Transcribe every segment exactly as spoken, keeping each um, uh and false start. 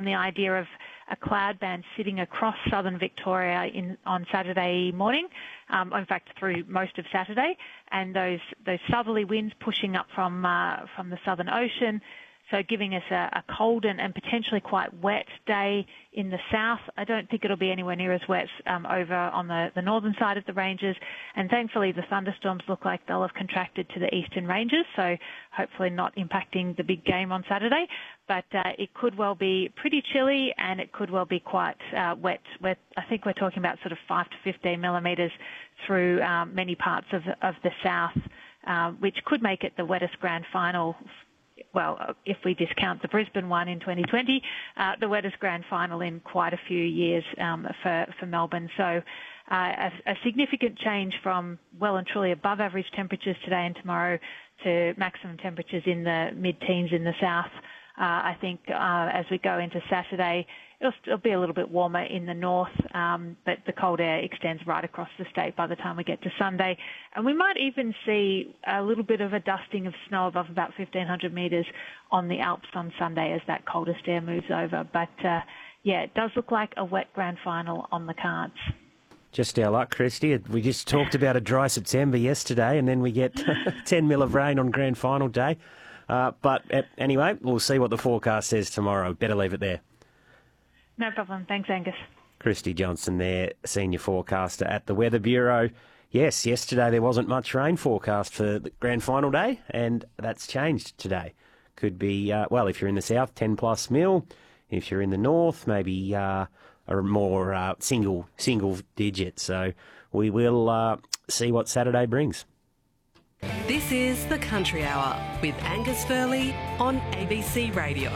the idea of a cloud band sitting across southern Victoria in, on Saturday morning, um, in fact through most of Saturday, and those those southerly winds pushing up from uh, from the Southern Ocean, so giving us a, a cold and, and potentially quite wet day in the south. I don't think it'll be anywhere near as wet um, over on the, the northern side of the ranges, and thankfully the thunderstorms look like they'll have contracted to the eastern ranges, so hopefully not impacting the big game on Saturday. But uh, it could well be pretty chilly, and it could well be quite uh, wet. We're, I think we're talking about sort of five to fifteen millimetres through um, many parts of, of the south, uh, which could make it the wettest grand final. Well, if we discount the Brisbane one in twenty twenty, uh, the wettest grand final in quite a few years um, for, for Melbourne. So uh, a, a significant change from well and truly above average temperatures today and tomorrow to maximum temperatures in the mid-teens in the south. Uh, I think uh, as we go into Saturday, it'll, it'll be a little bit warmer in the north, um, but the cold air extends right across the state by the time we get to Sunday. And we might even see a little bit of a dusting of snow above about fifteen hundred metres on the Alps on Sunday as that coldest air moves over. But, uh, yeah, it does look like a wet grand final on the cards. Just our luck, Christy. We just talked about a dry September yesterday, and then we get ten mil of rain on grand final day. Uh, but uh, anyway, we'll see what the forecast says tomorrow. Better leave it there. No problem. Thanks, Angus. Christy Johnson there, senior forecaster at the Weather Bureau. Yes, yesterday there wasn't much rain forecast for the grand final day, and that's changed today. Could be, uh, well, if you're in the south, ten plus mil. If you're in the north, maybe uh, a more uh, single single digit. So we will uh, see what Saturday brings. This is The Country Hour with Angus Furley on A B C Radio.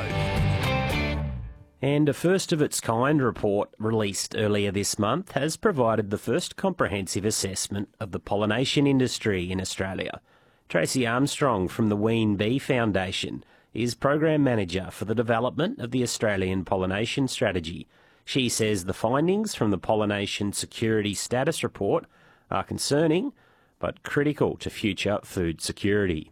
And a first-of-its-kind report released earlier this month has provided the first comprehensive assessment of the pollination industry in Australia. Tracy Armstrong from the Ween Bee Foundation is Program Manager for the development of the Australian Pollination Strategy. She says the findings from the Pollination Security Status Report are concerning, but critical to future food security.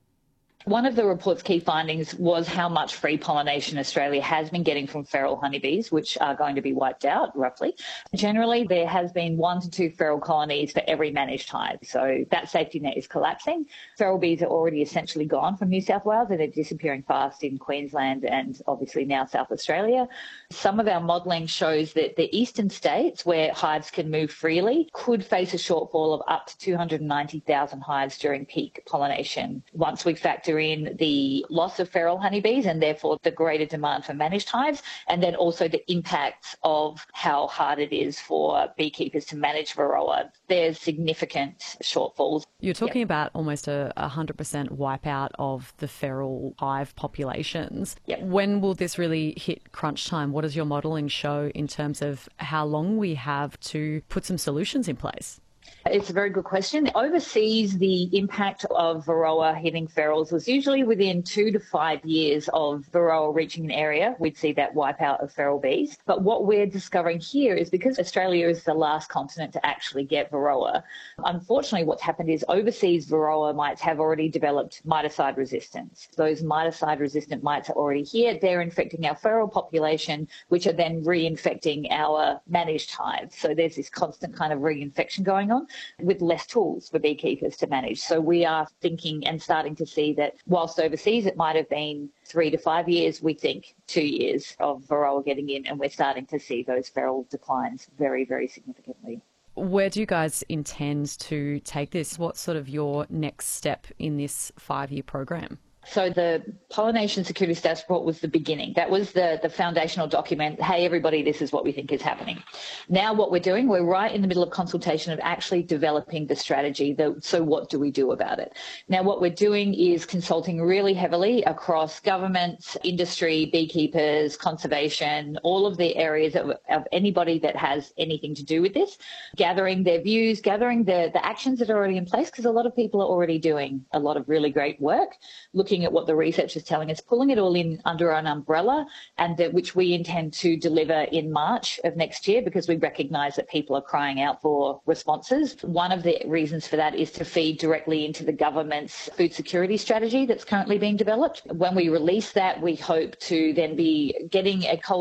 One of the report's key findings was how much free pollination Australia has been getting from feral honeybees, which are going to be wiped out, roughly. Generally, there has been one to two feral colonies for every managed hive, so that safety net is collapsing. Feral bees are already essentially gone from New South Wales, and they're disappearing fast in Queensland and obviously now South Australia. Some of our modelling shows that the eastern states, where hives can move freely, could face a shortfall of up to two hundred ninety thousand hives during peak pollination. Once we factor in the loss of feral honeybees and therefore the greater demand for managed hives, and then also the impacts of how hard it is for beekeepers to manage Varroa, there's significant shortfalls. You're talking yep. about almost a one hundred percent wipeout of the feral hive populations. Yep. When will this really hit crunch time? What does your modelling show in terms of how long we have to put some solutions in place? It's a very good question. Overseas, the impact of Varroa hitting ferals was usually within two to five years of Varroa reaching an area. We'd see that wipeout of feral bees. But what we're discovering here is because Australia is the last continent to actually get Varroa, unfortunately what's happened is overseas Varroa mites have already developed miticide resistance. Those miticide resistant mites are already here. They're infecting our feral population, which are then reinfecting our managed hives. So there's this constant kind of reinfection going on, with less tools for beekeepers to manage. So we are thinking and starting to see that whilst overseas it might have been three to five years, we think two years of Varroa getting in, and we're starting to see those feral declines very, very significantly. Where do you guys intend to take this? What's sort of your next step in this five-year program? So the Pollination Security Status Report was the beginning. That was the, the foundational document. Hey, everybody, this is what we think is happening. Now what we're doing, we're right in the middle of consultation of actually developing the strategy. The, so what do we do about it? Now what we're doing is consulting really heavily across governments, industry, beekeepers, conservation, all of the areas of, of anybody that has anything to do with this, gathering their views, gathering the, the actions that are already in place, because a lot of people are already doing a lot of really great work, looking at what the research is telling us, pulling it all in under an umbrella, and that, which we intend to deliver in March of next year, because we recognise that people are crying out for responses. One of the reasons for that is to feed directly into the government's food security strategy that's currently being developed. When we release that, we hope to then be getting a